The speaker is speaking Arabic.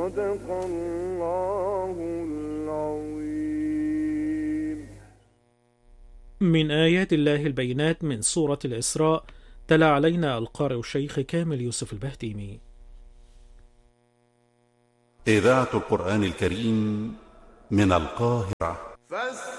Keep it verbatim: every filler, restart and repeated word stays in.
صدق الله العظيم. من آيات الله البينات من سورة الإسراء، تلا علينا القارئ الشيخ كامل يوسف البهتيمي. إذاعة القرآن الكريم من القاهرة.